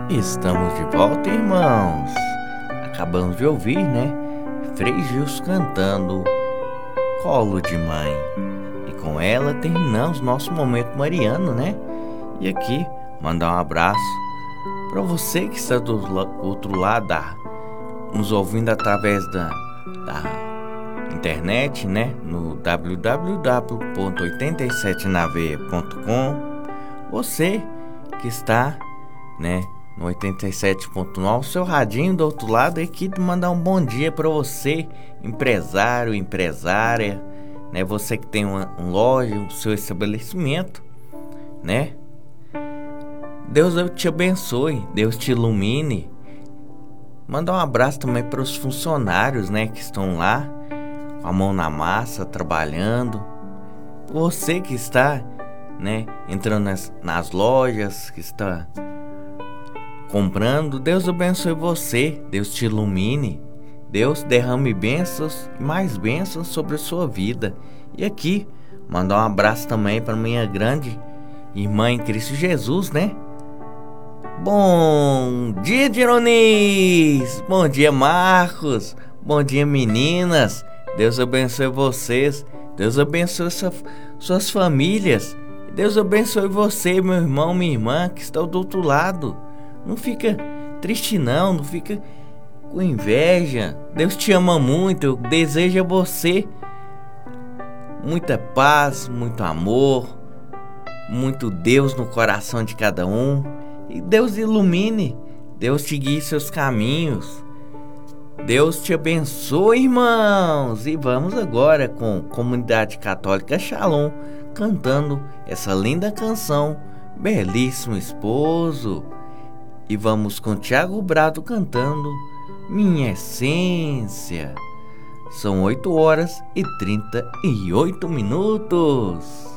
Estamos de volta, irmãos. Acabamos de ouvir, né? Frei Gilson cantando Colo de Mãe. E com ela terminamos nosso momento mariano, né? E aqui, mandar um abraço para você que está do outro lado, nos ouvindo através da internet, né? No www.87naveia.com. Você que está, né, no 87.9, seu radinho do outro lado, aqui mandar um bom dia para você, empresário, empresária, né? Você que tem uma loja, o seu estabelecimento, né? Deus te abençoe, Deus te ilumine. Mandar um abraço também para os funcionários, né, que estão lá, com a mão na massa, trabalhando. Você que está, né, entrando nas lojas, que está comprando, Deus abençoe você, Deus te ilumine, Deus derrame bênçãos e mais bênçãos sobre a sua vida. E aqui, mandar um abraço também para minha grande irmã em Cristo Jesus, né? Bom dia, Dironis! Bom dia, Marcos! Bom dia, meninas! Deus abençoe vocês, Deus abençoe suas famílias, Deus abençoe você, meu irmão, minha irmã, que está do outro lado. Não fica triste não fica com inveja. Deus te ama muito, eu desejo a você muita paz, muito amor, muito Deus no coração de cada um. E Deus ilumine, Deus te guie seus caminhos. Deus te abençoe, irmãos. E vamos agora com Comunidade Católica Shalom, cantando essa linda canção, Belíssimo Esposo. E vamos com Thiago Brado cantando Minha Essência. São 8 horas e 38 minutos.